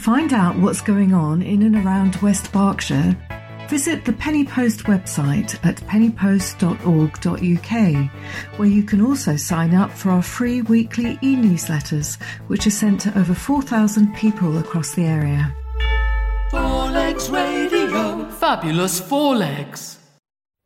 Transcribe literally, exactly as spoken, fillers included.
find out what's going on in and around West Berkshire, visit the Penny Post website at penny post dot org dot U K, where you can also sign up for our free weekly e-newsletters, which are sent to over four thousand people across the area. Four Legs Radio. Fabulous Four Legs.